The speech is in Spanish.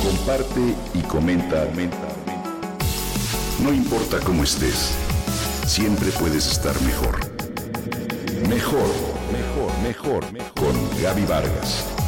comparte y comenta. No importa cómo estés, siempre puedes estar mejor. Mejor. Con Gaby Vargas.